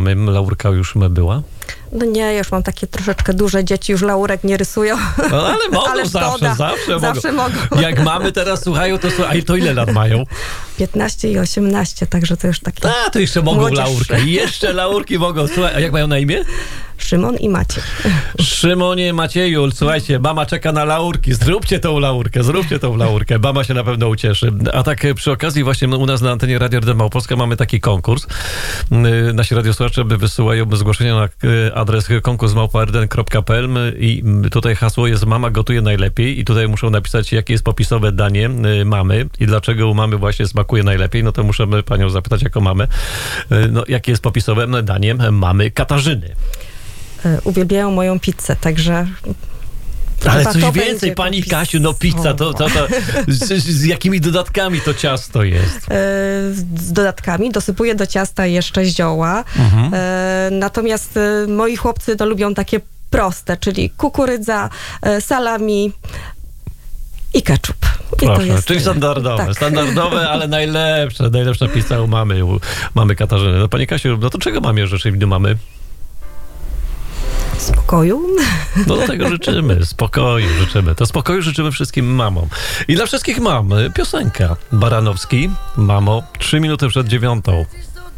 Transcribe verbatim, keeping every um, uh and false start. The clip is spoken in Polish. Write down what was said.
mamy. Laurka już była? No nie, już mam takie troszeczkę duże dzieci, już laurek nie rysują. No, ale mogą ale zawsze, szkoda. zawsze, zawsze mogą. mogą. Jak mamy teraz słuchają, to słuchaj, to ile lat mają? piętnaście i osiemnaście, także to już takie... A, to jeszcze mogą młodzież. laurkę. I jeszcze laurki mogą. Słuchaj, a jak mają na imię? Szymon i Maciej. Szymonie, Macieju, słuchajcie, mama czeka na laurki. Zróbcie tą laurkę, zróbcie tą laurkę. Mama się na pewno ucieszy. A tak przy okazji właśnie u nas na antenie Radio R D Małopolska mamy taki konkurs. Nasi radiosłuchacze wysyłają zgłoszenia na adres konkurs małpa r d n kropka p l i tutaj hasło jest mama gotuje najlepiej i tutaj muszą napisać, jakie jest popisowe danie mamy i dlaczego u mamy właśnie smakuje najlepiej. No to muszę panią zapytać jako mamę, no, jakie jest popisowe danie mamy Katarzyny. Uwielbiają moją pizzę, także... Ale coś więcej, pani Kasiu, no pizza, to, to, to z, z jakimi dodatkami to ciasto jest? Z dodatkami dosypuję do ciasta jeszcze zioła, mhm. Natomiast moi chłopcy to lubią takie proste, czyli kukurydza, salami i ketchup. I Proszę, to jest, czyli standardowe, tak. standardowe, ale najlepsze, najlepsza pizza u mamy, u mamy Katarzyny. No pani Kasiu, no to czego mamie życzy w dniu mamy? Spokoju. No do tego życzymy, spokoju życzymy. To spokoju życzymy wszystkim mamom. I dla wszystkich mam piosenka. Baranowski, mamo, trzy minuty przed dziewiątą.